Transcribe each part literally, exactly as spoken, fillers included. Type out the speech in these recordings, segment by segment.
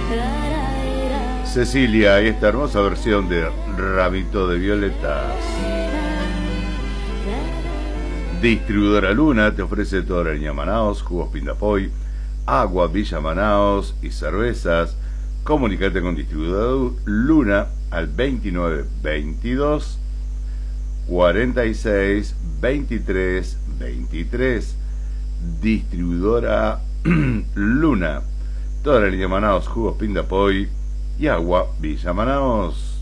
Cecilia y esta hermosa versión de Ramito de Violetas. Distribuidora Luna te ofrece toda la línea Manaos, jugos Pindapoy, agua Villa Manaos y cervezas. Comunicate con Distribuidora Luna al veintinueve veintidós cuarenta y seis veintitrés veintitrés. Distribuidora Luna, toda la línea Manaos, jugos Pindapoy y agua Villa Manaos.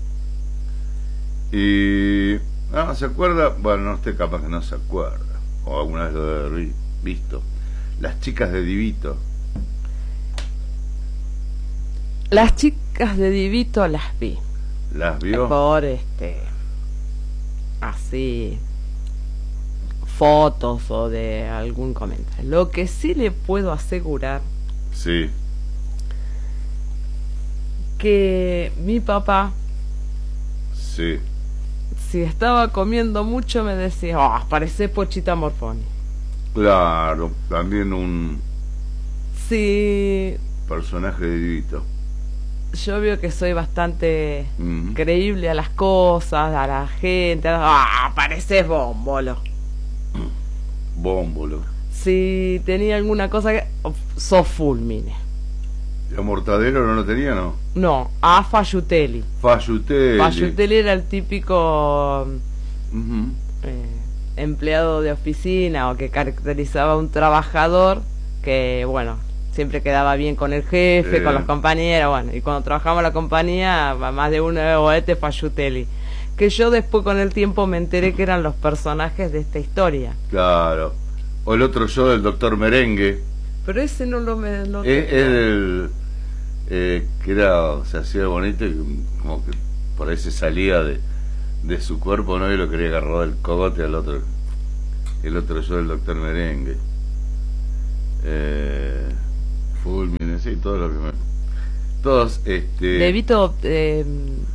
Y no se acuerda, bueno, no esté capaz que no se acuerda, o alguna vez lo debe haber visto, las chicas de Divito. Las chicas de Divito las vi. ¿Las vio? Por este así fotos o de algún comentario. Lo que sí le puedo asegurar, sí, que mi papá, sí, si estaba comiendo mucho, me decía, oh, parece Pochita Morfoni. Claro, también un Sí, personaje de Divito. yo veo que soy bastante Mm. creíble a las cosas, a la gente. Ah, pareces Bómbolo. Bómbolo. Si tenía alguna cosa que... oh, sos Fulmine. ¿Y a Mortadelo no lo tenía, no? No, a Fayutelli. Fayutelli. Fayutelli era el típico Ujú. eh, empleado de oficina o que caracterizaba a un trabajador que, bueno, siempre quedaba bien con el jefe, Sí. con los compañeros, bueno, y cuando trabajamos en la compañía, más de uno de oh, este Fayutelli. Que yo después con el tiempo me enteré que eran los personajes de esta historia. Claro. O el otro yo, el doctor Merengue. Pero ese no lo... Me, no Es el eh, que era, se hacía bonito y como que por ahí se salía de, de su cuerpo, ¿no? Y lo quería agarrar del cogote al otro, el otro yo, el doctor Merengue. Eh, Fulmine, sí, todo lo que me... Todos, este... Devito eh,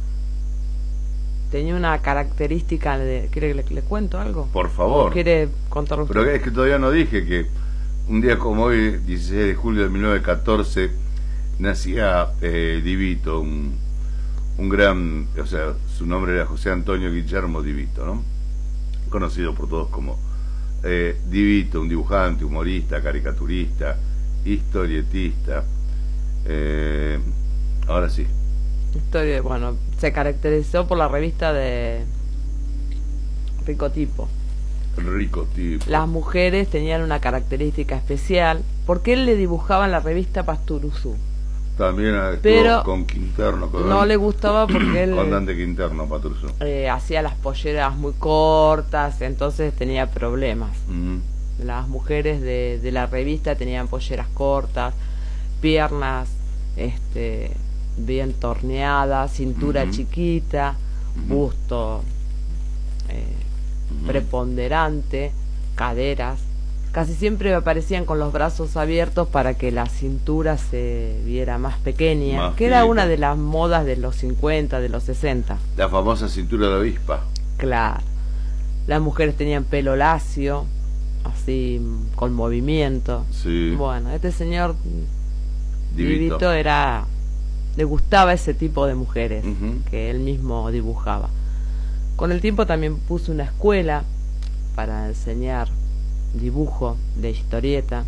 tenía una característica de... ¿Quiere que le, le cuento algo? Por favor. ¿O quiere contarlo usted? Pero es que todavía no dije que un día como hoy, dieciséis de julio de mil novecientos catorce, nacía eh, Divito, un, un gran, o sea, su nombre era José Antonio Guillermo Divito, ¿no? Conocido por todos como eh, Divito, un dibujante, humorista, caricaturista, historietista. Eh, ahora sí. Historia, bueno, se caracterizó por la revista de Ricotipo. Rico tipo. Las mujeres tenían una característica especial porque él le dibujaba en la revista Pasturuzú. También estuvo Pero con Quinterno. Con no le gustaba porque él con Dante Quinterno, Paturzo. eh, hacía las polleras muy cortas, entonces tenía problemas. Mm. Las mujeres de, de la revista tenían polleras cortas, piernas este, bien torneadas, cintura Ujú. chiquita, Ujú. busto eh, Ujú. preponderante, caderas. Casi siempre aparecían con los brazos abiertos para que la cintura se viera más pequeña, Más que era finita. una de las modas de los cincuenta, de los sesenta. La famosa cintura de avispa. Claro. Las mujeres tenían pelo lacio, así con movimiento. Sí. Bueno, este señor Divito. Divito era, le gustaba ese tipo de mujeres Ujú. que él mismo dibujaba. Con el tiempo también puso una escuela para enseñar dibujo de historieta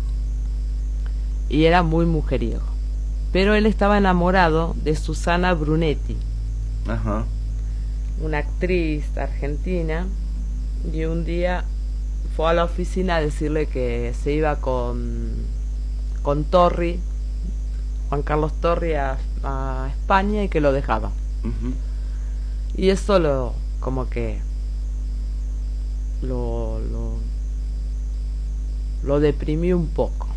y era muy mujeriego. Pero él estaba enamorado de Susana Brunetti, Ajá. una actriz argentina, y un día fue a la oficina a decirle que se iba con con Torri, Juan Carlos Torri, a, a España y que lo dejaba. Ujú. Y eso lo, como que lo, lo, lo deprimió un poco.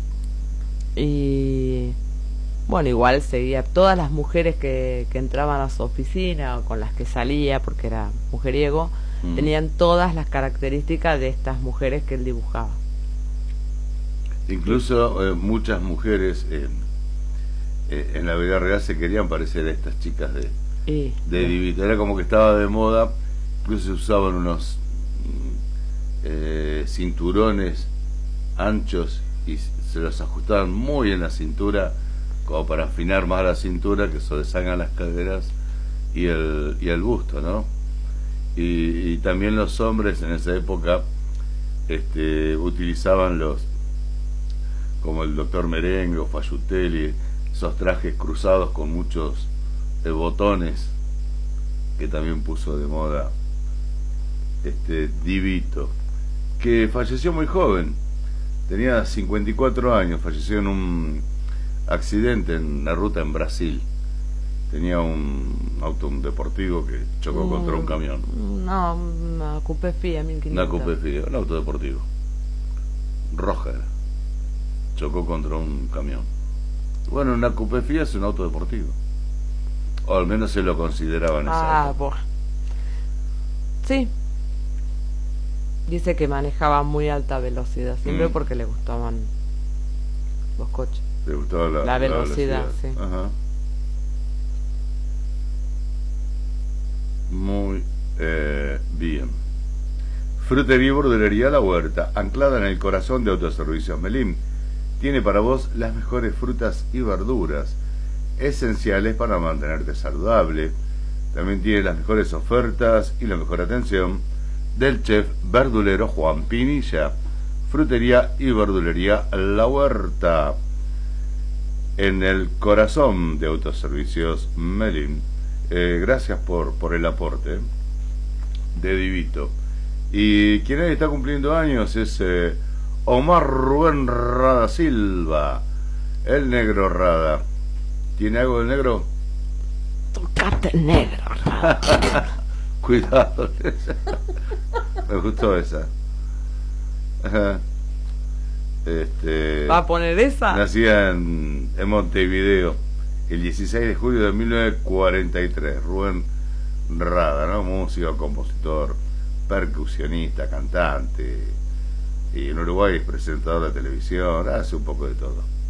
Y bueno, igual seguía todas las mujeres que, que entraban a su oficina o con las que salía, porque era mujeriego, Mm. tenían todas las características de estas mujeres que él dibujaba. Incluso eh, muchas mujeres eh, eh, en la vida real se querían parecer a estas chicas de, Y, de Divito. Era como que estaba de moda, incluso se usaban unos mm, eh, cinturones anchos y se los ajustaban muy en la cintura como para afinar más la cintura, que sobresalgan las caderas y el, y el busto, ¿no? Y, y también los hombres en esa época este, utilizaban los, como el doctor Merengue o Fayutelli, esos trajes cruzados con muchos eh, botones, que también puso de moda este Di Vito, que falleció muy joven, tenía cincuenta y cuatro años, falleció en un accidente en la ruta en Brasil. Tenía un auto un deportivo que chocó mm, contra un camión. No, una Coupé Fiat mil quinientos. Una Coupé Fiat, un auto deportivo. Roja era. Chocó contra un camión. Bueno, una Coupé Fiat es un auto deportivo. O al menos se lo consideraba en esa Ah, pues. Sí. Dice que manejaba a muy alta velocidad, siempre mm. porque le gustaban los coches. Le gustaba la, la velocidad, la velocidad. Sí. Ajá. Muy eh, bien. Frutería y verdulería La Huerta, anclada en el corazón de Autoservicios Melín. Tiene para vos las mejores frutas y verduras, esenciales para mantenerte saludable. También tiene las mejores ofertas y la mejor atención del chef verdulero Juan Pinilla. Frutería y verdulería La Huerta, en el corazón de Autoservicios Melín. Eh, gracias por, por el aporte de Di Vito. Y quien hoy está cumpliendo años es eh, Omar Rubén Rada Silva, el negro Rada. ¿Tiene algo del negro? Tocate el negro, Rada. Cuidado. Me gustó esa. Este, ¿va a poner esa? Nacía en, en Montevideo el dieciséis de julio de mil novecientos cuarenta y tres. Rubén Rada, ¿no? Músico, compositor, percusionista, cantante, y en Uruguay es presentador de televisión, hace un poco de todo.